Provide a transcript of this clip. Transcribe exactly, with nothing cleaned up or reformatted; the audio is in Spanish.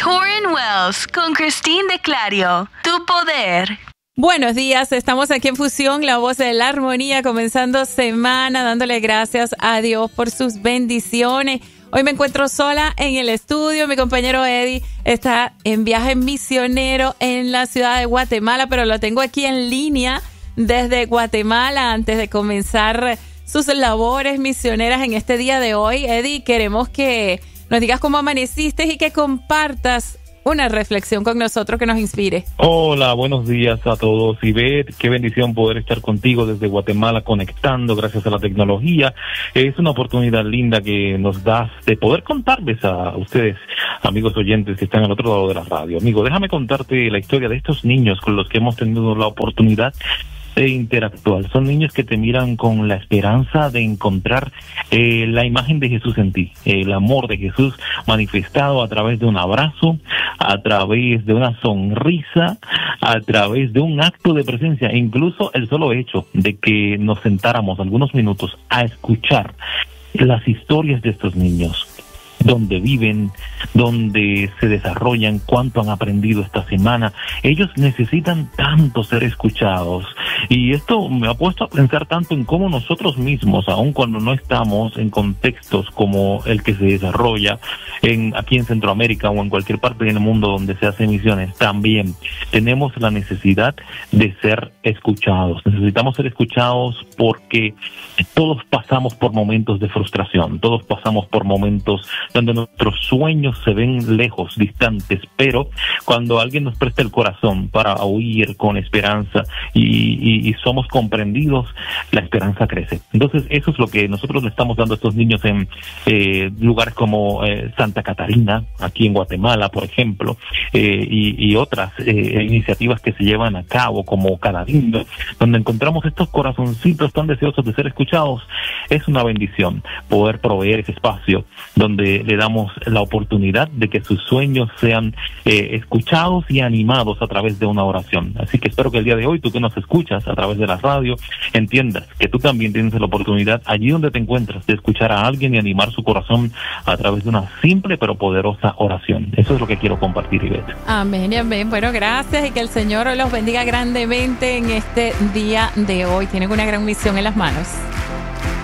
Tauren Wells con Christine de Clario, Tu Poder. Buenos días, estamos aquí en Fusión, la voz de la armonía, comenzando semana, dándole gracias a Dios por sus bendiciones. Hoy me encuentro sola en el estudio, mi compañero Eddie está en viaje misionero en la ciudad de Guatemala, pero lo tengo aquí en línea desde Guatemala antes de comenzar sus labores misioneras en este día de hoy. Eddie, queremos que nos digas cómo amaneciste y que compartas una reflexión con nosotros que nos inspire. Hola, buenos días a todos. Ivette, qué bendición poder estar contigo desde Guatemala conectando gracias a la tecnología. Es una oportunidad linda que nos das de poder contarles a ustedes, amigos oyentes que están al otro lado de la radio. Amigo, déjame contarte la historia de estos niños con los que hemos tenido la oportunidad de interactuar. Son niños que te miran con la esperanza de encontrar eh, la imagen de Jesús en ti, el amor de Jesús manifestado a través de un abrazo, a través de una sonrisa, a través de un acto de presencia, e incluso el solo hecho de que nos sentáramos algunos minutos a escuchar las historias de estos niños, dónde viven, dónde se desarrollan, cuánto han aprendido esta semana. Ellos necesitan tanto ser escuchados, y esto me ha puesto a pensar tanto en cómo nosotros mismos, aun cuando no estamos en contextos como el que se desarrolla en aquí en Centroamérica o en cualquier parte del mundo donde se hacen misiones, también tenemos la necesidad de ser escuchados. Necesitamos ser escuchados porque todos pasamos por momentos de frustración, todos pasamos por momentos donde nuestros sueños se ven lejos, distantes, pero cuando alguien nos presta el corazón para oír con esperanza y, y, y somos comprendidos, la esperanza crece. Entonces eso es lo que nosotros le estamos dando a estos niños en eh, lugares como eh, Santa Catarina, aquí en Guatemala, por ejemplo, eh, y, y otras eh, iniciativas que se llevan a cabo, como Cada Lindo, donde encontramos estos corazoncitos tan deseosos de ser escuchados. Es una bendición poder proveer ese espacio donde le damos la oportunidad de que sus sueños sean eh, escuchados y animados a través de una oración. Así que espero que el día de hoy, tú que nos escuchas a través de la radio, entiendas que tú también tienes la oportunidad, allí donde te encuentras, de escuchar a alguien y animar su corazón a través de una simple pero poderosa oración. Eso es lo que quiero compartir, Ivette. Amén y amén. Bueno, gracias, y que el Señor los bendiga grandemente en este día de hoy. Tienen una gran misión en las manos.